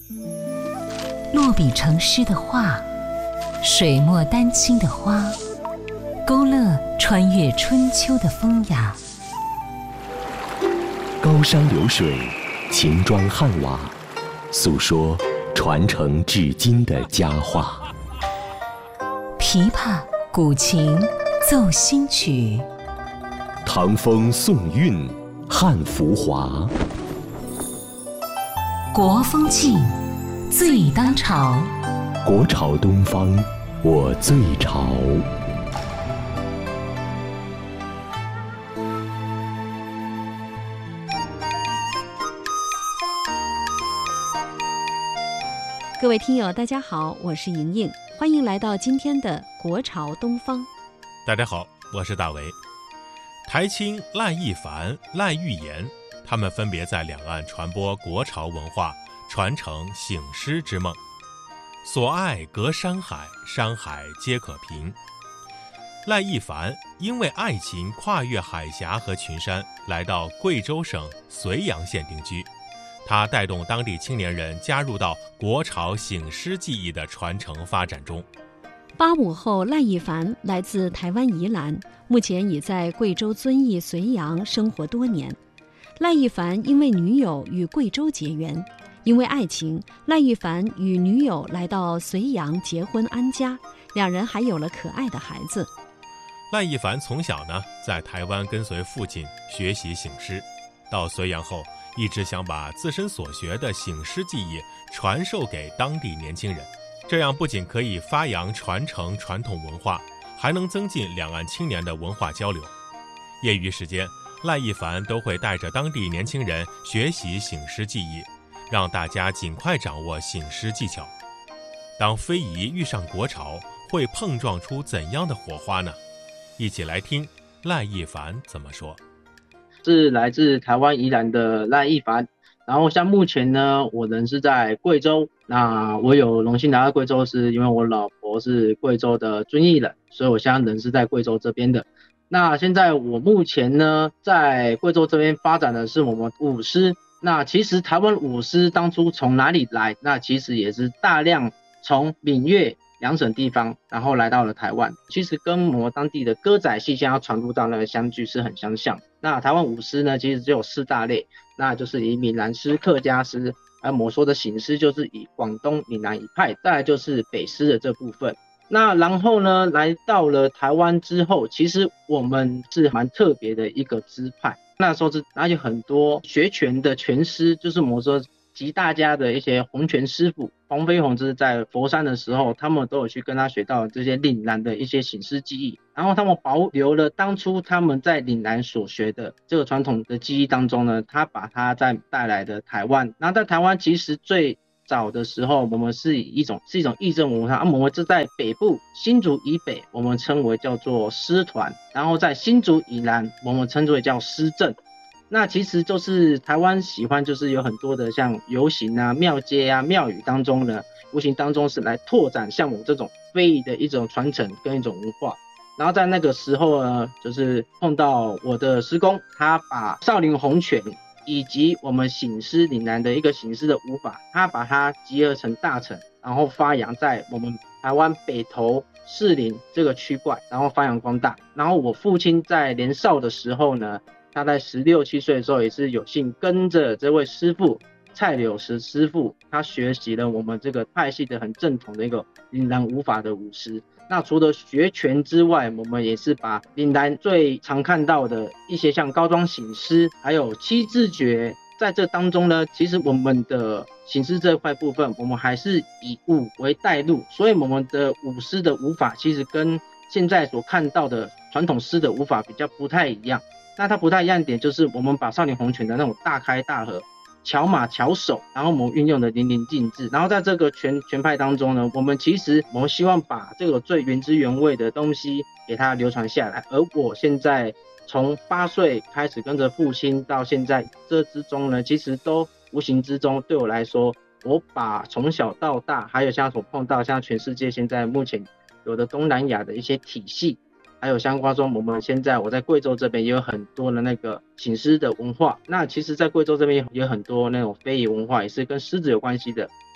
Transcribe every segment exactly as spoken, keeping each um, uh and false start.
落笔成诗的画，水墨丹青的花，勾勒穿越春秋的风雅。 高山流水，秦砖汉瓦，诉说传承至今的佳话。 琵琶、古琴奏新曲， 唐风宋韵，汉浮华。 国风劲，最当朝。 国潮东方，我最潮。 各位听友大家好，我是莹莹，欢迎来到今天的国潮东方。 大家好，我是大为。台青赖一凡、赖玉岩，他们分别在两岸传播国潮文化，传承醒狮之梦。所爱隔山海，山海皆可平。赖一凡因为爱情跨越海峡和群山，来到贵州省绥阳县定居。他带动当地青年人加入到国潮醒狮技艺的传承发展中。 八五后赖一凡来自台湾宜兰，目前已在贵州遵义绥阳生活多年。赖一凡因为女友与贵州结缘，因为爱情，赖一凡与女友来到绥阳结婚安家，两人还有了可爱的孩子。 赖一凡从小呢在台湾跟随父亲学习醒狮，到绥阳后一直想把自身所学的醒狮技艺传授给当地年轻人，这样不仅可以发扬传承传统文化，还能增进两岸青年的文化交流。业余时间，赖一凡都会带着当地年轻人学习醒狮技艺，让大家尽快掌握醒狮技巧。当非遗遇上国潮，会碰撞出怎样的火花呢？一起来听赖一凡怎么说。 是来自台湾宜兰的赖一凡，然后像目前呢，我人是在贵州。那我有荣幸来到贵州，是因为我老婆是贵州的遵义人，所以我现在人是在贵州这边的。那现在我目前呢，在贵州这边发展的是我们舞狮。那其实台湾舞狮当初从哪里来？那其实也是大量从闽粤两省地方，然后来到了台湾。其实跟我们当地的歌仔戏现在要传入到那个湘剧是很相像。那台湾舞狮呢，其实只有四大类，那就是以闽南狮、客家狮，还有我们说的醒狮，就是以广东闽南一派，再来就是北狮的这部分。那然后呢，来到了台湾之后，其实我们是蛮特别的一个支派。那时候是哪有很多学拳的拳师，就是我们说集大家的一些洪拳师傅，黄飞鸿就是在佛山的时候，他们都有去跟他学到这些岭南的一些醒狮技艺，然后他们保留了当初他们在岭南所学的这个传统的技艺当中呢，他把它再带来的台湾。那在台湾其实最早的时候，我们是以一种是一种义政文化，啊，我们是在北部新竹以北，我们称为叫做狮团，然后在新竹以南，我们称之为叫狮阵。那其实就是台湾喜欢，就是有很多的像游行啊、庙街啊、庙宇当中呢，无形当中是来拓展像我这种非遗的一种传承跟一种文化。然后在那个时候呢，就是碰到我的师公，他把少林洪拳以及我们醒狮岭南的一个醒狮的舞法，他把它集合成大成，然后发扬在我们台湾北投士林这个区块，然后发扬光大。然后我父亲在年少的时候呢，他在十六七岁的时候，也是有幸跟着这位师傅蔡柳石师傅，他学习了我们这个派系的很正统的一个岭南舞法的舞狮。那除了学拳之外，我们也是把岭南最常看到的一些像高庄醒狮，还有七字诀，在这当中呢，其实我们的醒狮这块部分，我们还是以舞为带路，所以我们的舞狮的舞法其实跟现在所看到的传统狮的舞法比较不太一样。那它不太一样的点就是，我们把少林洪拳的那种大开大合、巧马巧手，然后我们运用的淋漓尽致。然后在这个拳拳派当中呢，我们其实我们希望把这个最原汁原味的东西给它流传下来。而我现在从八岁开始跟着父亲到现在，这之中呢，其实都无形之中对我来说，我把从小到大，还有像所碰到像全世界现在目前有的东南亚的一些体系。还有相关说，我们现在我在贵州这边也有很多的那个醒狮的文化。那其实在贵州这边也有很多那种非遗文化，也是跟狮子有关系的。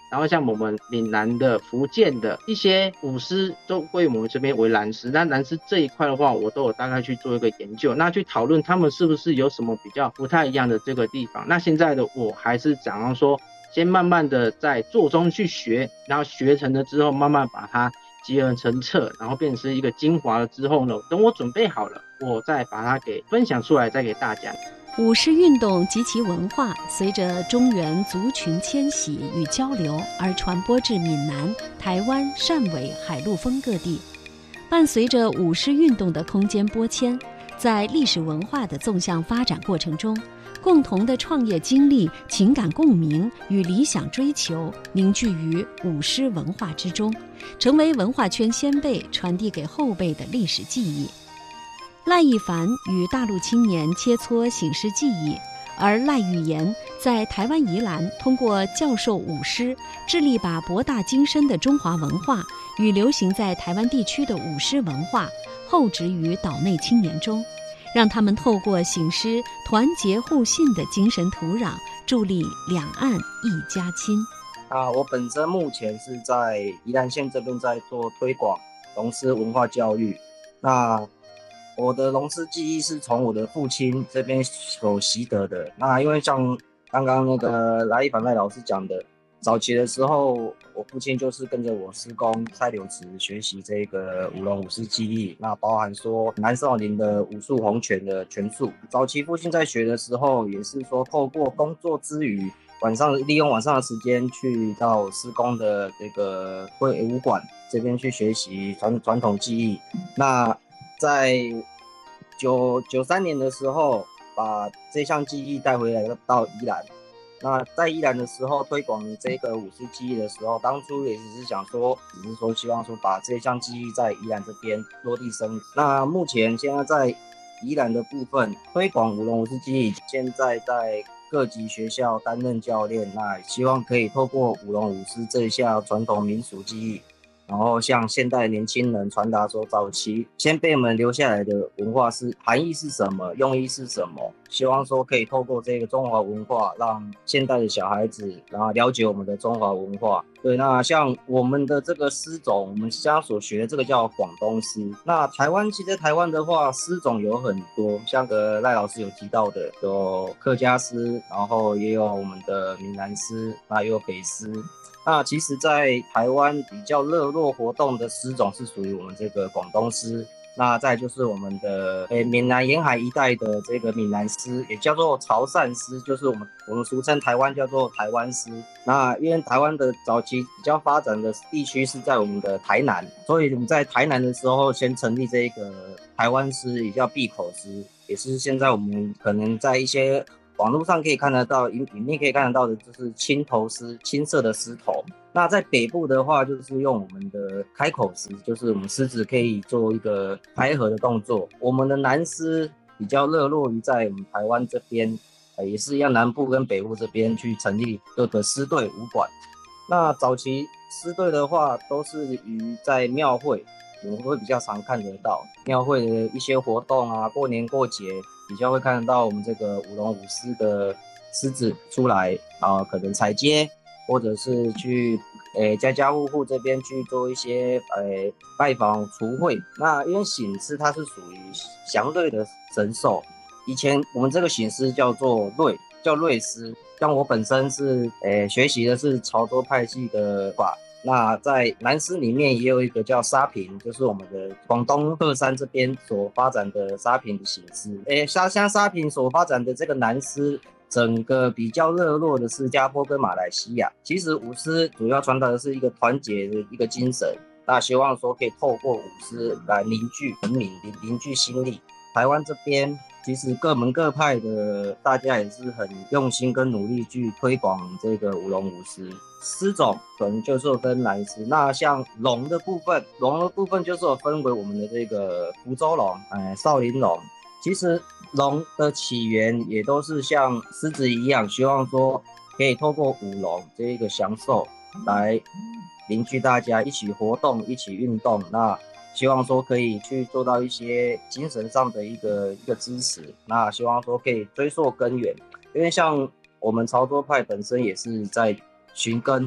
然后像我们闽南的、福建的一些舞狮，都归我们这边为蓝狮。那蓝狮这一块的话，我都有大概去做一个研究，那去讨论他们是不是有什么比较不太一样的这个地方。那现在的我还是想要说，先慢慢的在做中去学，然后学成了之后，慢慢把它集合成册，然后变成一个精华了之后呢，等我准备好了，我再把它给分享出来，再给大家。 舞狮运动及其文化，随着中原族群迁徙与交流而传播至闽南、台湾、汕尾、海陆丰各地。伴随着舞狮运动的空间拨迁，在历史文化的纵向发展过程中，共同的创业经历、情感共鸣与理想追求凝聚于舞狮文化之中，成为文化圈先辈传递给后辈的历史记忆。赖一凡与大陆青年切磋醒狮技艺，而赖玉妍在台湾宜兰通过教授舞狮，致力把博大精深的中华文化与流行在台湾地区的舞狮文化厚植于岛内青年中，让他们透过醒狮团结互信的精神土壤，助力两岸一家亲。 啊，我本身目前是在宜兰县这边在做推广龙狮文化教育。那我的龙狮技艺是从我的父亲这边所习得的。那因为像刚刚那个赖一凡赖老师讲的，早期的时候，我父亲就是跟着我师公蔡柳池学习这个舞龙舞狮技艺，那包含说南少林的武术洪拳的拳术。早期父亲在学的时候，也是说透过工作之余，晚上利用晚上的时间去到师公的这个会武馆这边去学习传传统技艺。那在九九三年的时候，把这项技艺带回来到宜兰。那在宜兰的时候推广这个舞狮技艺的时候，当初也只是想说，只是说希望说把这项技艺在宜兰这边落地生。那目前现在在宜兰的部分推广舞龙舞狮技艺，现在在各级学校担任教练，那希望可以透过舞龙舞狮这一项传统民俗技艺，然后向现代年轻人传达说，早期先辈们留下来的文化是含义是什么，用意是什么，希望说可以透过这个中华文化，让现代的小孩子然后了解我们的中华文化。对，那像我们的这个狮种，我们现在所学的这个叫广东狮。那台湾其实台湾的话，狮种有很多，像个赖老师有提到的，有客家狮，然后也有我们的闽南狮，那也有北狮。那其实在台湾比较热络活动的狮种是属于我们这个广东狮，那再就是我们的诶闽南沿海一带的这个闽南狮，也叫做潮汕狮，就是我们我们俗称台湾叫做台湾狮。那因为台湾的早期比较发展的地区是在我们的台南，所以我们在台南的时候先成立这个台湾狮，也叫闭口狮，也是现在我们可能在一些网络上可以看得到，影影片可以看得到的，就是青头狮，青色的狮头。那在北部的话，就是用我们的开口狮，就是我们狮子可以做一个开合的动作。我们的南狮比较热络于在我们台湾这边，呃，也是一样，南部跟北部这边去成立各个狮队武馆。那早期狮队的话，都是于在庙会，我们会比较常看得到庙会的一些活动啊，过年过节比较会看得到我们这个舞龙舞狮的狮子出来啊，可能踩街，或者是去诶家家户户这边去做一些诶拜访除秽。那因为醒狮它是属于祥瑞的神兽，以前我们这个醒狮叫做瑞，叫瑞狮。像我本身是诶学习的是潮州派系的法。那在南狮里面也有一个叫沙坪，就是我们的广东鹤山这边所发展的沙坪的形式。诶，像像沙坪所发展的这个南狮，整个比较热络的是新加坡跟马来西亚。其实舞狮主要传达的是一个团结的一个精神，那希望说可以透过舞狮来凝聚人民，凝聚心力。台湾这边其实各门各派的大家也是很用心跟努力去推广这个舞龙舞狮。狮种可能就是有分南狮，那像龙的部分，龙的部分就是有分为我们的这个福州龙、哎少林龙。其实龙的起源也都是像狮子一样，希望说可以透过舞龙这一个享受来凝聚大家一起活动、一起运动。那希望说可以去做到一些精神上的一个一个支持。那希望说可以追溯根源，因为像我们潮州派本身也是在寻根，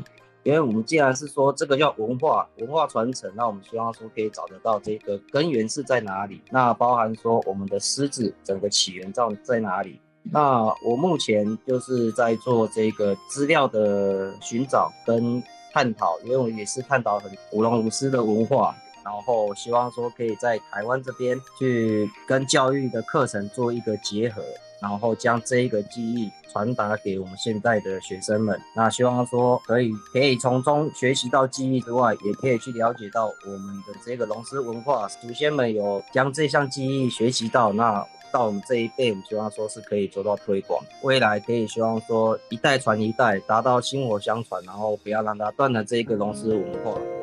因为我们既然是说这个叫文化文化传承，那我们希望说可以找得到这个根源是在哪里，那包含说我们的狮子整个起源在在哪里。那我目前就是在做这个资料的寻找跟探讨，因为我也是探讨很舞龙舞狮的文化，然后希望说可以在台湾这边去跟教育的课程做一个结合，然后将这一个记忆传达给我们现在的学生们。那希望说可以可以从中学习到记忆之外，也可以去了解到我们的这个龙狮文化，祖先们有将这项记忆学习到，那到我们这一辈，我们希望说是可以做到推广，未来可以希望说一代传一代，达到薪火相传，然后不要让它断了这个龙狮文化。